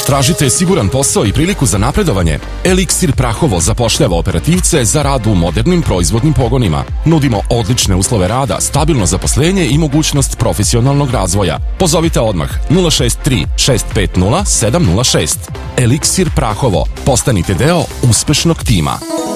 Tražite siguran posao i priliku za napredovanje? Eliksir Prahovo zapošljava operativce za rad u modernim proizvodnim pogonima. Nudimo odlične uslove rada, stabilno zaposlenje i mogućnost profesionalnog razvoja. Pozovite odmah 063 650 706. Eliksir Prahovo. Postanite deo uspešnog tima.